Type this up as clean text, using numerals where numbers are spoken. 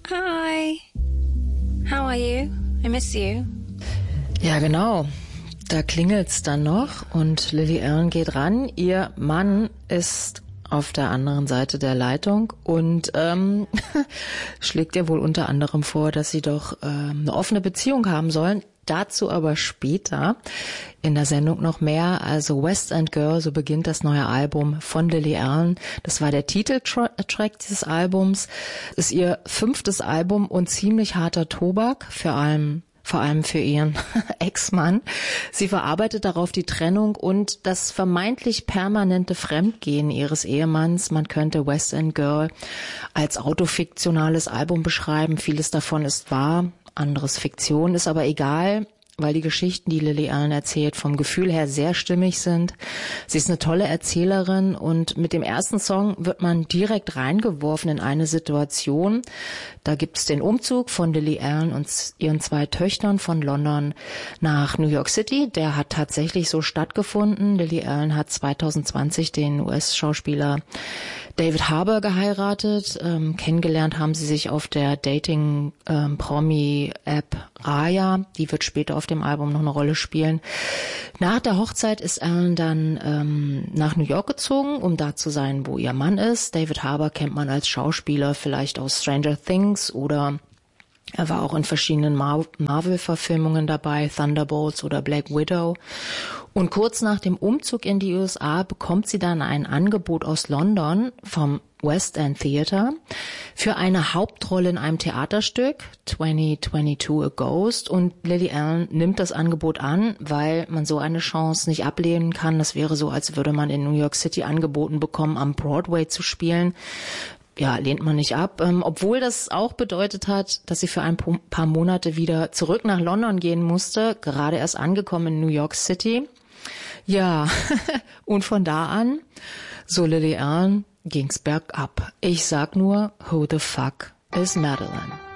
Hi. How are you? I miss you. Ja, genau. Da klingelt's dann noch und Lily Allen geht ran. Ihr Mann ist auf der anderen Seite der Leitung und schlägt ihr wohl unter anderem vor, dass sie doch eine offene Beziehung haben sollen. Dazu aber später in der Sendung noch mehr. Also West End Girl, so beginnt das neue Album von Lily Allen. Das war der Titeltrack dieses Albums. Ist ihr 5. Album und ziemlich harter Tobak, vor allem für ihren Ex-Mann. Sie verarbeitet darauf die Trennung und das vermeintlich permanente Fremdgehen ihres Ehemanns. Man könnte West End Girl als autofiktionales Album beschreiben. Vieles davon ist wahr, anderes Fiktion, ist aber egal, weil die Geschichten, die Lily Allen erzählt, vom Gefühl her sehr stimmig sind. Sie ist eine tolle Erzählerin und mit dem ersten Song wird man direkt reingeworfen in eine Situation. Da gibt es den Umzug von Lily Allen und ihren 2 Töchtern von London nach New York City. Der hat tatsächlich so stattgefunden. Lily Allen hat 2020 den US-Schauspieler David Harbour geheiratet. Kennengelernt haben sie sich auf der Dating-Promi-App Raya. Die wird später auf dem Album noch eine Rolle spielen. Nach der Hochzeit ist Allen dann nach New York gezogen, um da zu sein, wo ihr Mann ist. David Harbour kennt man als Schauspieler vielleicht aus Stranger Things oder er war auch in verschiedenen Marvel-Verfilmungen dabei, Thunderbolts oder Black Widow. Und kurz nach dem Umzug in die USA bekommt sie dann ein Angebot aus London vom West End Theatre für eine Hauptrolle in einem Theaterstück, 2022 A Ghost. Und Lily Allen nimmt das Angebot an, weil man so eine Chance nicht ablehnen kann. Das wäre so, als würde man in New York City angeboten bekommen, am Broadway zu spielen. Ja, lehnt man nicht ab. Obwohl das auch bedeutet hat, dass sie für ein paar Monate wieder zurück nach London gehen musste, gerade erst angekommen in New York City. Ja, und von da an, so Lily Allen, ging's bergab. Ich sag nur, who the fuck is Madeline?